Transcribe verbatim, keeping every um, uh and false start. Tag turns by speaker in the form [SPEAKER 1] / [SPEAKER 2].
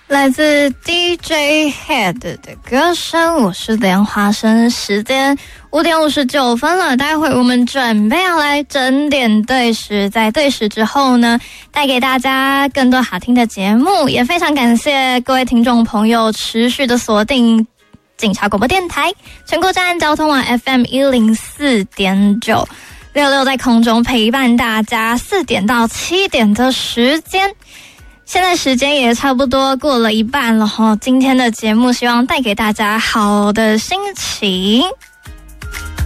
[SPEAKER 1] 来自 D J Head 的歌声，我是莲花生，时间五点五十九分了，待会我们准备要来整点对时，在对时之后呢，带给大家更多好听的节目，也非常感谢各位听众朋友持续的锁定警察广播电台全国站交通网 F M 一零四点九，六六在空中陪伴大家四点到七点的时间。现在时间也差不多过了一半了齁，今天的节目希望带给大家好的心情。